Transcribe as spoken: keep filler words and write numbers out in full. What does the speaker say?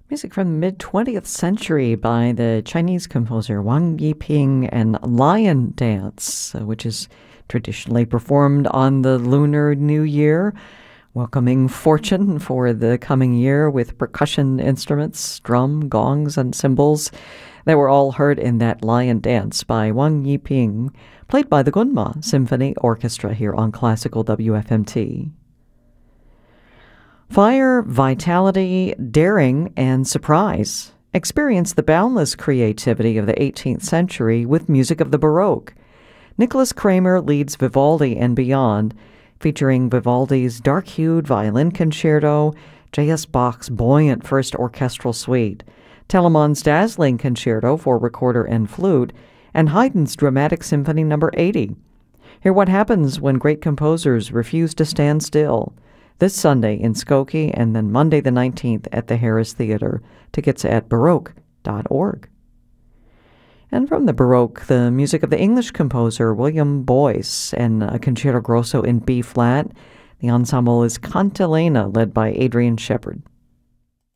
Music from the mid-twentieth century by the Chinese composer Wang Yiping and Lion Dance, uh, which is traditionally performed on the Lunar New Year, welcoming fortune for the coming year with percussion instruments, drum, gongs, and cymbals that were all heard in that Lion Dance by Wang Yiping, played by the Gunma Symphony Orchestra here on Classical W F M T. Fire, vitality, daring, and surprise. Experience the boundless creativity of the eighteenth century with music of the Baroque. Nicholas Kramer leads Vivaldi and Beyond, featuring Vivaldi's dark-hued violin concerto, J S. Bach's buoyant first orchestral suite, Telemann's dazzling concerto for recorder and flute, and Haydn's dramatic symphony number eighty. Hear what happens when great composers refuse to stand still. This Sunday in Skokie and then Monday the nineteenth at the Harris Theater. Tickets at baroque dot org. And from the Baroque, the music of the English composer William Boyce and a Concerto Grosso in B-flat. The ensemble is Cantilena, led by Adrian Shepard.